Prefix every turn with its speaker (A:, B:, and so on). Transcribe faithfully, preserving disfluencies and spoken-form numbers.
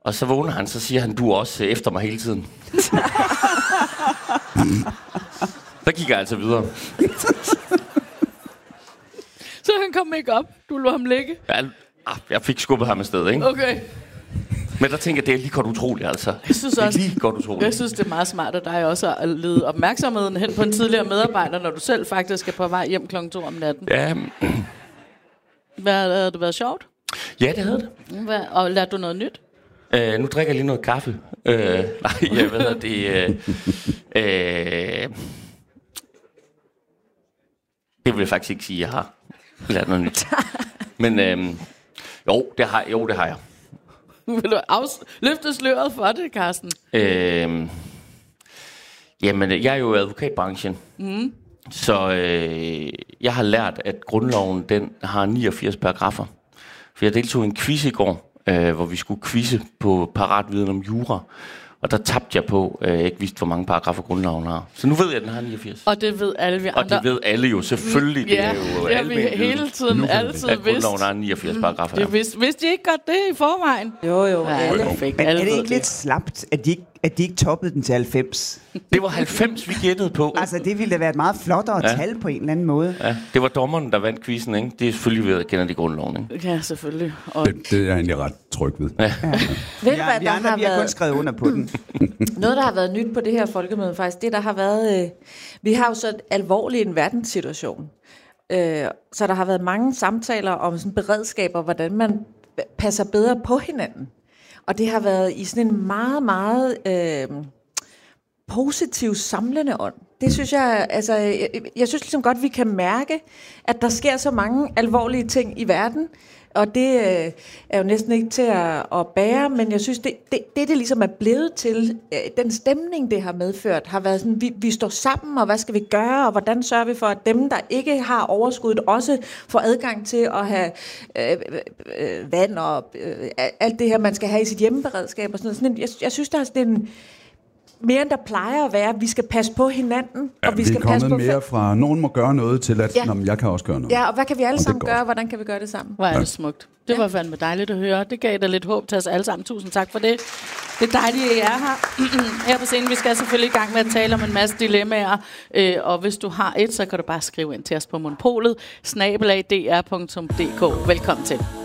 A: Og så vågner han, så siger han, du er også efter mig hele tiden. Så gik jeg altså videre.
B: Så han kom ikke op. Du lå ham ligge.
A: Ja, jeg fik skubbet ham afsted, ikke?
B: Okay.
A: Men der tænker jeg, det er lige godt utroligt, altså.
B: Jeg synes også,
A: det er lige godt utroligt.
B: Jeg synes, det er meget smart af dig også at lede opmærksomheden hen på en tidligere medarbejder, når du selv faktisk er på vej hjem klokken to om natten.
A: Ja.
B: Hvad, havde det været sjovt?
A: Ja, det havde det.
B: Hvad, og lærte du noget nyt?
A: Øh, nu drikker jeg lige noget kaffe. Øh, nej, jeg ved at det... Øh, øh, det vil jeg faktisk ikke sige, jeg har lært noget nyt. Men øh, jo, det har, jo, det har jeg.
B: Vil du afs- løfte sløret for det, Carsten?
A: Øh, jamen, jeg er jo i advokatbranchen. Mm. Så øh, jeg har lært, at grundloven den har niogfirs paragrafer. For jeg deltog i en quiz i går, øh, hvor vi skulle quizze på paratviden om jura. Og der tabte jeg på, at øh, jeg ikke vidste, hvor mange paragrafer grundloven har. Så nu ved jeg, at den har niogfirs.
B: Og det ved alle vi andre.
A: Og det ved alle jo, selvfølgelig.
B: Ja,
A: det er jo
B: det har vi hele tiden
A: nu,
B: altid
A: at
B: vidst.
A: grundloven har niogfirs paragrafer.
B: Det vidste, vidste de ikke godt det i forvejen?
C: Jo, jo.
B: Ja, alle fik,
D: Men
B: alle
D: er det
B: ved
D: ikke lidt slapt, at de ikke, at de ikke toppede den til halvfems?
A: Det var halvfems, vi gættede på.
D: Altså, det ville da være et meget flottere ja. tal på en eller anden måde.
A: Ja, det var dommeren, der vandt quizzen, ikke? Det er selvfølgelig ved at kende de grundloven, ikke?
B: Ja, selvfølgelig. Og
E: Det, det er jeg egentlig ret tryg ved.
A: Ja.
C: Ved du,
D: Vi,
C: hvad
D: vi
C: der
D: andre,
C: har
D: vi har kun
C: været...
D: skrevet under på den.
C: Noget, der har været nyt på det her folkemøde, faktisk, det der har været... Øh, vi har jo så alvorlig en verdenssituation. Øh, så der har været mange samtaler om sådan beredskaber, hvordan man passer bedre på hinanden. Og det har været i sådan en meget, meget øh, positiv, samlende ånd. Det synes jeg, altså, jeg, jeg synes ligesom godt, vi kan mærke, at der sker så mange alvorlige ting i verden, og det øh, er jo næsten ikke til at, at bære, men jeg synes, det, det, det, det ligesom er blevet til, øh, den stemning, det har medført, har været sådan, vi, vi står sammen, og hvad skal vi gøre, og hvordan sørger vi for, at dem, der ikke har overskuddet, også får adgang til at have øh, øh, vand og øh, alt det her, man skal have i sit hjemmeberedskab og sådan noget. Sådan en, jeg, jeg synes, der er sådan en mere end der plejer at være, at vi skal passe på hinanden,
E: Ja,
C: og vi
E: vi
C: skal
E: er kommet
C: passe på
E: mere fra, nogen må gøre noget til, at
C: Ja.
E: ja. jeg kan også gøre noget.
C: Ja, og hvad kan vi alle
E: Og det er
C: sammen
E: godt.
C: gøre, hvordan kan vi gøre det sammen?
B: hvor er det smukt. Det var fandme dejligt at høre. Det gav dig lidt håb til os alle sammen. Tusind tak for det. Det er dejligt, at I er her. Her på scenen, vi skal selvfølgelig i gang med at tale om en masse dilemmaer. Øh, og hvis du har et, så kan du bare skrive ind til os på monopolet. snabel-a d r punktum d k. Velkommen til.